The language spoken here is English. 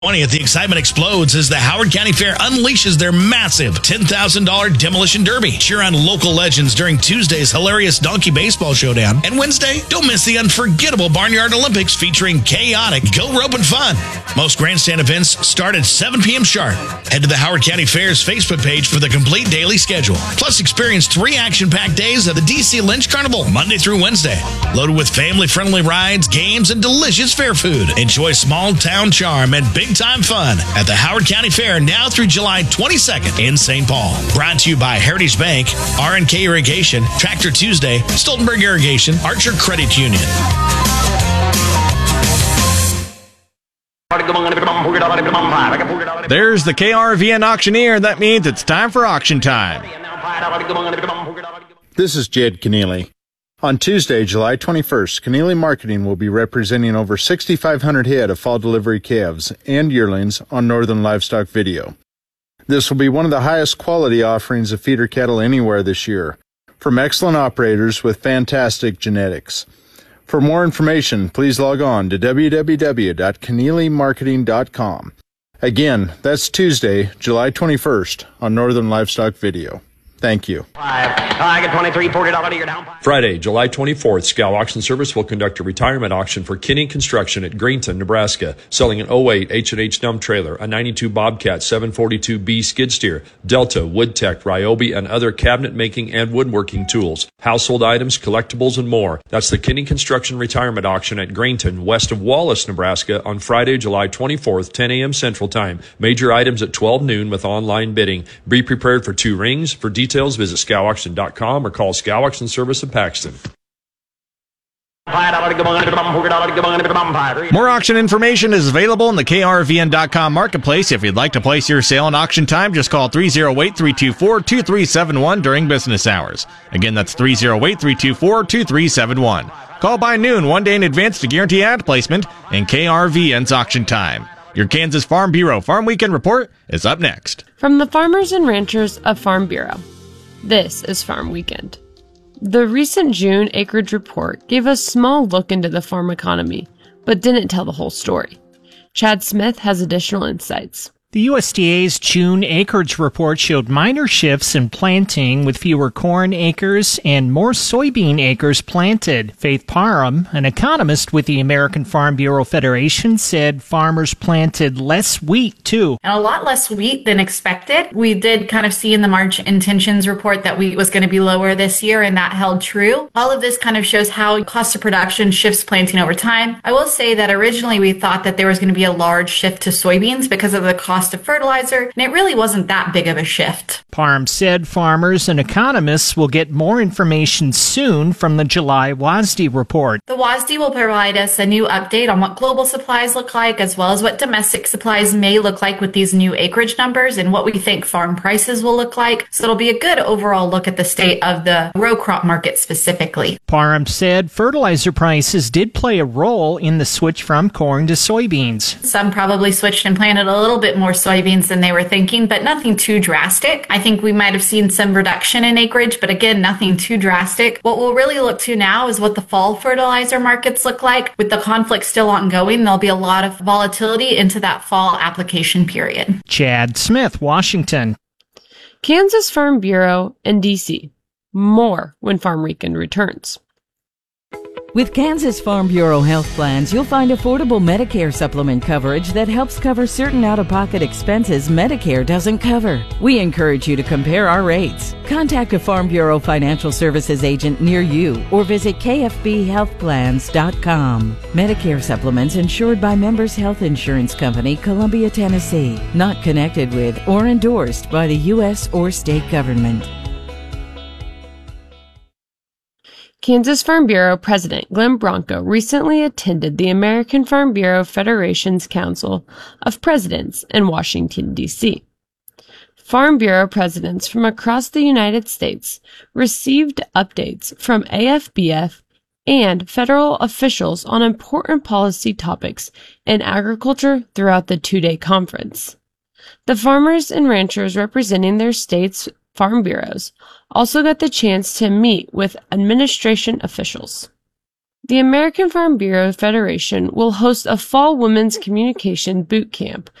20th, the excitement explodes as the Howard County Fair unleashes their massive $10,000 demolition derby. Cheer on local legends during Tuesday's hilarious Donkey Baseball Showdown. And Wednesday, don't miss the unforgettable Barnyard Olympics featuring chaotic go roping fun. Most grandstand events start at 7 p.m. sharp. Head to the Howard County Fair's Facebook page for the complete daily schedule. Plus, experience 3 action-packed days of the DC Lynch Carnival, Monday through Wednesday. Loaded with family-friendly rides, games, and delicious fair food. Enjoy small-town charm and big-time fun at the Howard County Fair now through July 22nd in St. Paul. Brought to you by Heritage Bank, R&K Irrigation, Tractor Tuesday, Stoltenberg Irrigation, Archer Credit Union. There's the KRVN auctioneer. That means it's time for auction time. This is Jed Keneally. On Tuesday, July 21st, Keneally Marketing will be representing over 6,500 head of fall delivery calves and yearlings on Northern Livestock Video. This will be one of the highest quality offerings of feeder cattle anywhere this year, from excellent operators with fantastic genetics. For more information, please log on to www.keneallymarketing.com. Again, that's Tuesday, July 21st on Northern Livestock Video. Thank you. I get 23, $40 you're down. Friday, July 24th, Scow Auction Service will conduct a retirement auction for Kinney Construction at Greenton, Nebraska, selling an 08 H&H dump trailer, a 92 Bobcat 742B skid steer, Delta, Woodtech, Ryobi, and other cabinet making and woodworking tools, household items, collectibles, and more. That's the Kinney Construction retirement auction at Greenton, west of Wallace, Nebraska, on Friday, July 24th, 10 a.m. Central Time. Major items at 12 noon with online bidding. Be prepared for 2 rings. For details, visit scowauction.com or call Scow Auction Service of Paxton. More auction information is available in the KRVN.com marketplace. If you'd like to place your sale in auction time, just call 308-324-2371 during business hours. Again, that's 308-324-2371. Call by noon 1 day in advance to guarantee ad placement in KRVN's auction time. Your Kansas Farm Bureau Farm Weekend Report is up next. From the farmers and ranchers of Farm Bureau, this is Farm Weekend. The recent June acreage report gave a small look into the farm economy, but didn't tell the whole story. Chad Smith has additional insights. The USDA's June acreage report showed minor shifts in planting with fewer corn acres and more soybean acres planted. Faith Parham, an economist with the American Farm Bureau Federation, said farmers planted less wheat, too. And a lot less wheat than expected. We did kind of see in the March intentions report that wheat was going to be lower this year, and that held true. All of this kind of shows how cost of production shifts planting over time. I will say that originally we thought that there was going to be a large shift to soybeans because of the cost of fertilizer, and it really wasn't that big of a shift. Parham said farmers and economists will get more information soon from the July WASDE report. The WASDE will provide us a new update on what global supplies look like, as well as what domestic supplies may look like with these new acreage numbers and what we think farm prices will look like. So it'll be a good overall look at the state of the row crop market specifically. Parham said fertilizer prices did play a role in the switch from corn to soybeans. Some probably switched and planted a little bit more soybeans than they were thinking, but nothing too drastic. I think we might have seen some reduction in acreage, but again, nothing too drastic. What we'll really look to now is what the fall fertilizer markets look like. With the conflict still ongoing, there'll be a lot of volatility into that fall application period. Chad Smith, Washington. Kansas Farm Bureau and DC. More when Farm Weekend returns. With Kansas Farm Bureau health plans, you'll find affordable Medicare supplement coverage that helps cover certain out-of-pocket expenses Medicare doesn't cover. We encourage you to compare our rates. Contact a Farm Bureau financial services agent near you or visit kfbhealthplans.com. Medicare supplements insured by Members Health Insurance Company, Columbia, Tennessee. Not connected with or endorsed by the U.S. or state government. Kansas Farm Bureau President Glenn Bronco recently attended the American Farm Bureau Federation's Council of Presidents in Washington, D.C. Farm Bureau presidents from across the United States received updates from AFBF and federal officials on important policy topics in agriculture throughout the 2-day conference. The farmers and ranchers representing their states' farm bureaus also got the chance to meet with administration officials. The American Farm Bureau Federation will host a fall women's communication boot camp